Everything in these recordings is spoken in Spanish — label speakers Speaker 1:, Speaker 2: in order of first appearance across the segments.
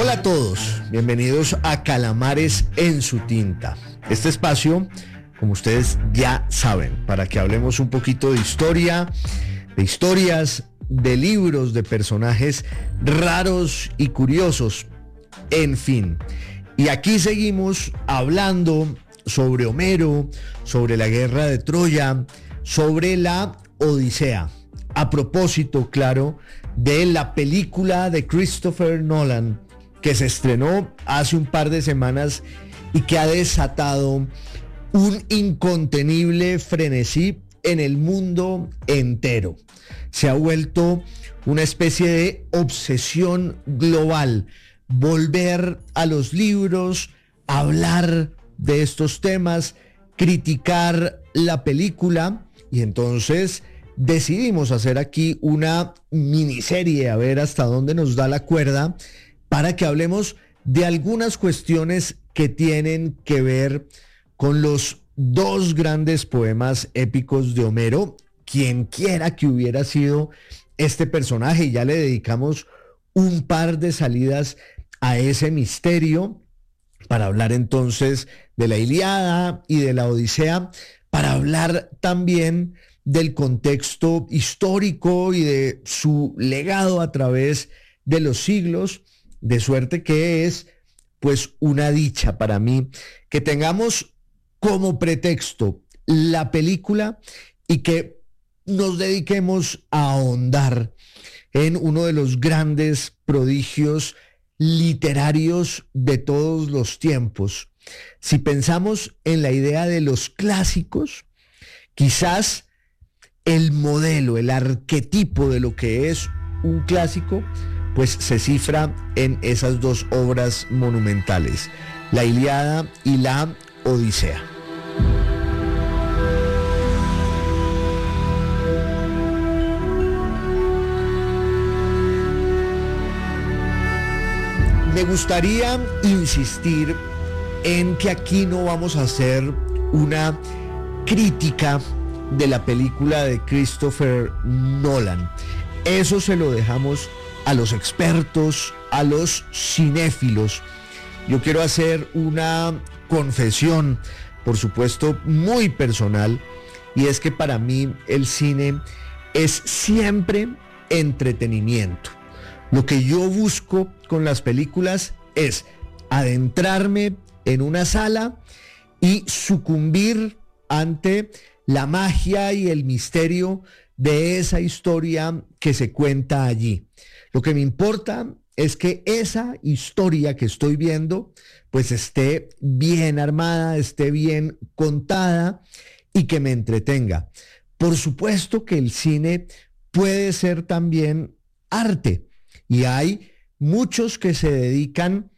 Speaker 1: Hola a todos, bienvenidos a Calamares en su tinta. Este espacio, como ustedes ya saben, para que hablemos un poquito de historia, de historias, de libros, de personajes raros y curiosos, en fin. Y aquí seguimos hablando sobre Homero, sobre la guerra de Troya, sobre la Odisea. A propósito, claro, de la película de Christopher Nolan, que se estrenó hace un par de semanas y que ha desatado un incontenible frenesí en el mundo entero. Se ha vuelto una especie de obsesión global, volver a los libros, hablar de estos temas, criticar la película, y entonces decidimos hacer aquí una miniserie a ver hasta dónde nos da la cuerda, para que hablemos de algunas cuestiones que tienen que ver con los dos grandes poemas épicos de Homero, quien quiera que hubiera sido este personaje, y ya le dedicamos un par de salidas a ese misterio, para hablar entonces de la Ilíada y de la Odisea, para hablar también del contexto histórico y de su legado a través de los siglos, de suerte que es pues una dicha para mí que tengamos como pretexto la película y que nos dediquemos a ahondar en uno de los grandes prodigios literarios de todos los tiempos. Si pensamos en la idea de los clásicos, quizás el modelo, el arquetipo de lo que es un clásico, pues se cifra en esas dos obras monumentales, la Ilíada y la Odisea. Me gustaría insistir en que aquí no vamos a hacer una crítica de la película de Christopher Nolan. Eso se lo dejamos a los expertos, a los cinéfilos. Yo quiero hacer una confesión, por supuesto, muy personal, y es que para mí el cine es siempre entretenimiento. Lo que yo busco con las películas es adentrarme en una sala y sucumbir ante la magia y el misterio de esa historia que se cuenta allí. Lo que me importa es que esa historia que estoy viendo pues esté bien armada, esté bien contada y que me entretenga. Por supuesto que el cine puede ser también arte, y hay muchos que se dedican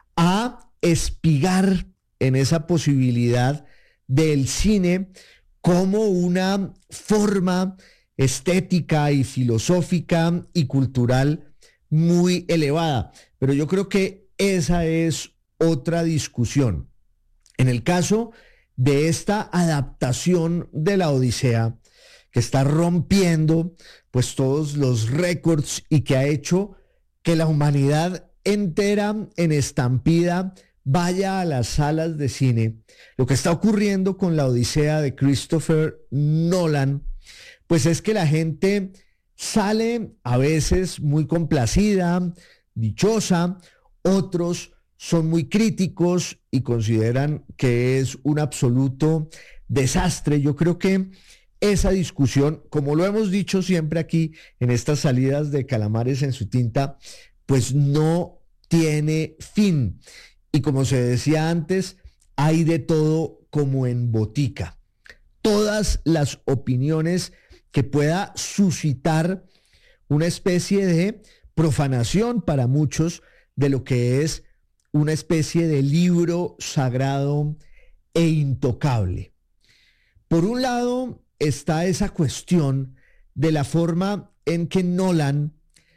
Speaker 1: a espigar en esa posibilidad del cine como una forma estética y filosófica y cultural muy elevada. Pero yo creo que esa es otra discusión. En el caso de esta adaptación de la Odisea, que está rompiendo pues todos los récords y que ha hecho que la humanidad entera en estampida vaya a las salas de cine, lo que está ocurriendo con la Odisea de Christopher Nolan, pues es que la gente sale a veces muy complacida, dichosa, otros son muy críticos y consideran que es un absoluto desastre. Yo creo que esa discusión, como lo hemos dicho siempre aquí en estas salidas de Calamares en su tinta, pues no tiene fin. Y como se decía antes, hay de todo como en botica. Todas las opiniones que pueda suscitar una especie de profanación para muchos de lo que es una especie de libro sagrado e intocable. Por un lado está esa cuestión de la forma en que Nolan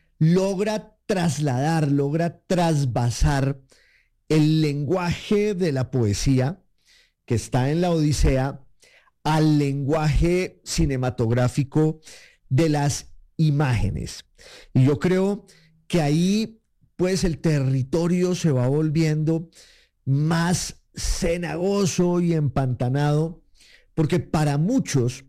Speaker 1: logra trasladar, logra trasvasar el lenguaje de la poesía que está en la Odisea al lenguaje cinematográfico de las imágenes. Y yo creo que ahí pues el territorio se va volviendo más cenagoso y empantanado, porque para muchos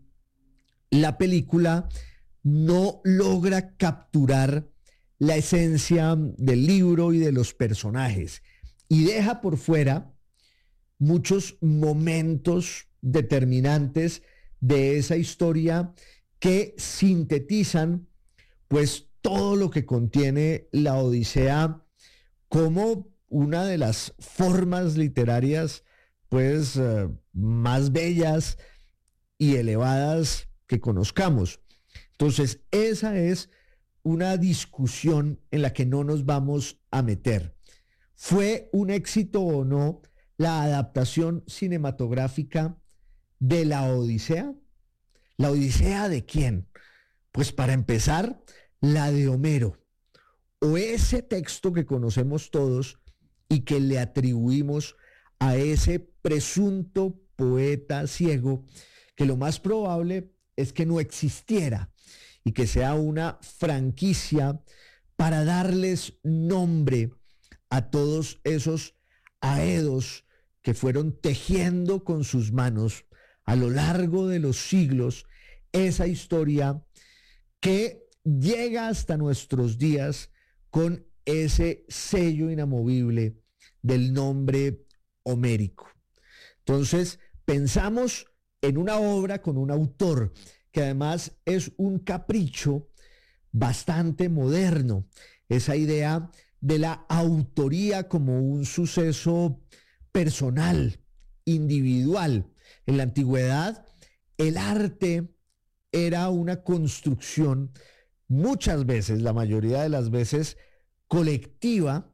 Speaker 1: la película no logra capturar la esencia del libro y de los personajes y deja por fuera muchos momentos determinantes de esa historia que sintetizan pues todo lo que contiene la Odisea como una de las formas literarias pues más bellas y elevadas que conozcamos. Entonces, esa es una discusión en la que no nos vamos a meter. ¿Fue un éxito o no la adaptación cinematográfica de la Odisea? ¿La Odisea de quién? Pues para empezar, la de Homero, o ese texto que conocemos todos y que le atribuimos a ese presunto poeta ciego, que lo más probable es que no existiera y que sea una franquicia para darles nombre a todos esos aedos que fueron tejiendo con sus manos a lo largo de los siglos esa historia que llega hasta nuestros días con ese sello inamovible del nombre homérico. Entonces, pensamos en una obra con un autor que además es un capricho bastante moderno, esa idea de la autoría como un suceso personal, individual. En la antigüedad, el arte era una construcción, muchas veces, la mayoría de las veces, colectiva,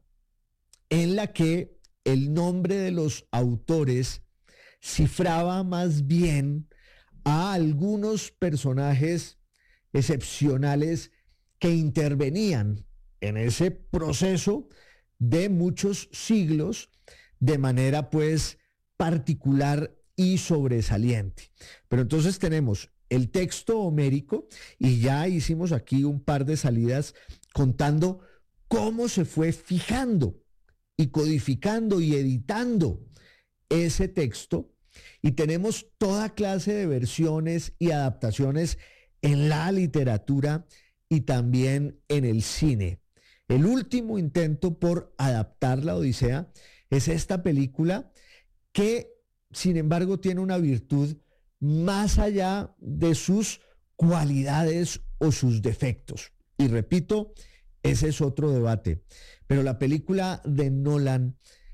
Speaker 1: en la que el nombre de los autores cifraba más bien a algunos personajes excepcionales que intervenían en ese proceso de muchos siglos de manera pues particular y sobresaliente. Pero entonces tenemos el texto homérico y ya hicimos aquí un par de salidas contando cómo se fue fijando y codificando y editando ese texto, y tenemos toda clase de versiones y adaptaciones en la literatura y también en el cine. El último intento por adaptar la Odisea es esta película que, sin embargo, tiene una virtud más allá de sus cualidades o sus defectos. Y repito, ese es otro debate. Pero la película de Nolan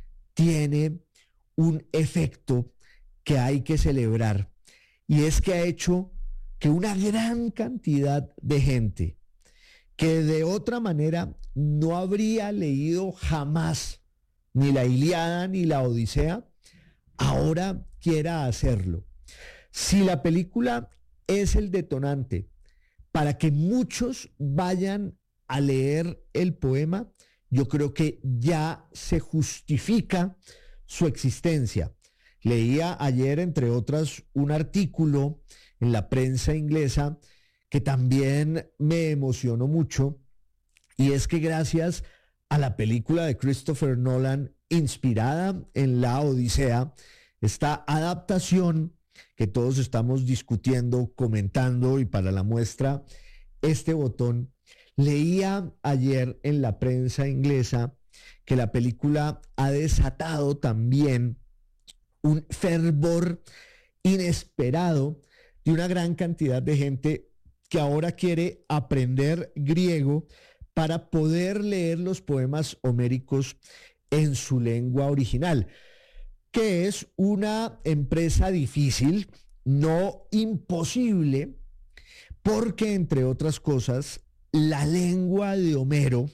Speaker 1: tiene un efecto que hay que celebrar, y es que ha hecho que una gran cantidad de gente que de otra manera no habría leído jamás ni la Ilíada ni la Odisea, ahora quiera hacerlo. Si la película es el detonante para que muchos vayan a leer el poema, yo creo que ya se justifica su existencia. Leía ayer, entre otras, un artículo en la prensa inglesa que también me emocionó mucho, y es que gracias a la película de Christopher Nolan inspirada en la Odisea, esta adaptación que todos estamos discutiendo, comentando, y para la muestra este botón, leía ayer en la prensa inglesa que la película ha desatado también un fervor inesperado de una gran cantidad de gente que ahora quiere aprender griego para poder leer los poemas homéricos en su lengua original, que es una empresa difícil, no imposible, porque, entre otras cosas, la lengua de Homero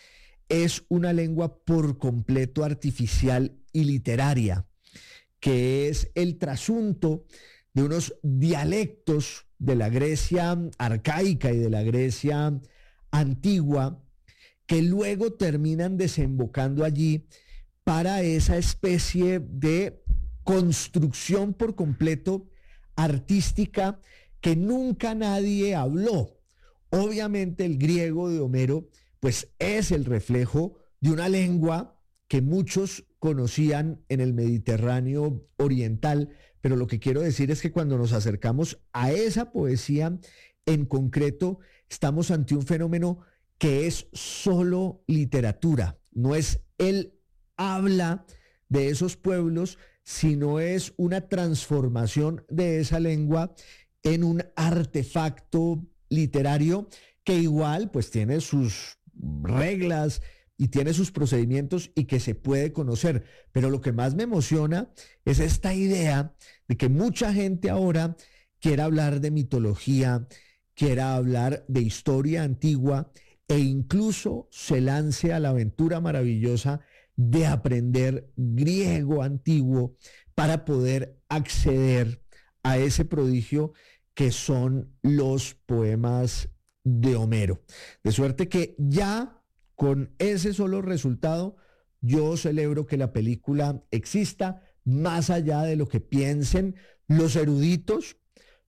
Speaker 1: es una lengua por completo artificial y literaria, que es el trasunto de unos dialectos de la Grecia arcaica y de la Grecia antigua, que luego terminan desembocando allí para esa especie de construcción por completo artística que nunca nadie habló. Obviamente el griego de Homero pues es el reflejo de una lengua que muchos conocían en el Mediterráneo oriental, pero lo que quiero decir es que cuando nos acercamos a esa poesía en concreto, estamos ante un fenómeno que es solo literatura, no es el habla de esos pueblos, sino es una transformación de esa lengua en un artefacto literario que igual pues tiene sus reglas y tiene sus procedimientos y que se puede conocer. Pero lo que más me emociona es esta idea de que mucha gente ahora quiera hablar de mitología, quiera hablar de historia antigua e incluso se lance a la aventura maravillosa de aprender griego antiguo para poder acceder a ese prodigio que son los poemas de Homero. De suerte que ya con ese solo resultado, yo celebro que la película exista, más allá de lo que piensen los eruditos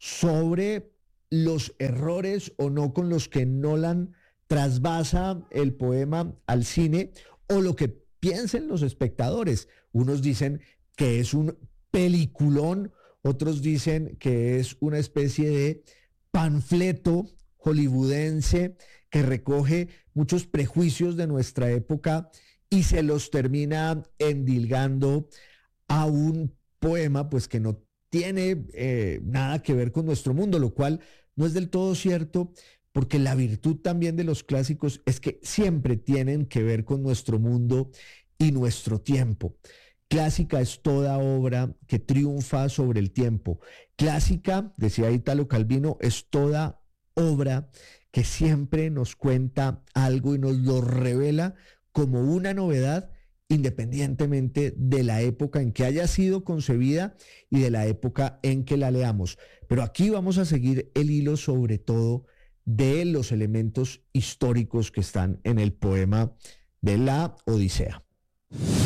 Speaker 1: sobre los errores o no con los que Nolan trasvasa el poema al cine, o lo que piensen los espectadores. Unos dicen que es un peliculón, otros dicen que es una especie de panfleto hollywoodense que recoge muchos prejuicios de nuestra época y se los termina endilgando a un poema pues que no tiene nada que ver con nuestro mundo, lo cual no es del todo cierto, porque la virtud también de los clásicos es que siempre tienen que ver con nuestro mundo y nuestro tiempo. Clásica es toda obra que triunfa sobre el tiempo. Clásica, decía Italo Calvino, es toda obra que siempre nos cuenta algo y nos lo revela como una novedad, independientemente de la época en que haya sido concebida y de la época en que la leamos. Pero aquí vamos a seguir el hilo sobre todo de los elementos históricos que están en el poema de la Odisea.